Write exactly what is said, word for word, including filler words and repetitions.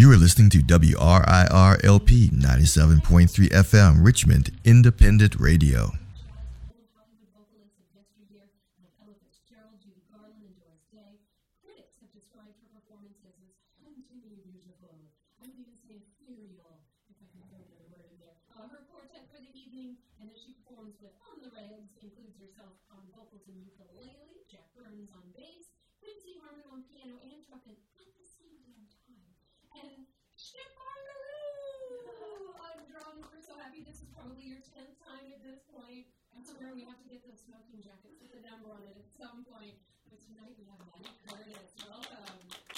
You are listening to W R I R L P ninety-seven point three F M, Richmond Independent Radio. This is probably your tenth time at this point. I swear we have to get those smoking jackets with the number on it at some point. But tonight we have Maddie Curtis. Welcome.